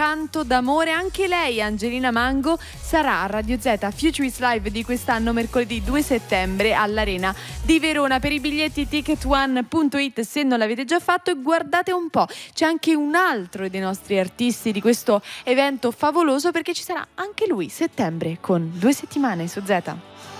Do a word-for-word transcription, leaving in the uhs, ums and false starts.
canto d'amore. Anche lei, Angelina Mango, sarà a Radio Z Futurist Live di quest'anno mercoledì due settembre all'Arena di Verona. Per i biglietti ticket one punto it se non l'avete già fatto, e guardate un po', c'è anche un altro dei nostri artisti di questo evento favoloso, perché ci sarà anche lui settembre con Due settimane su Z.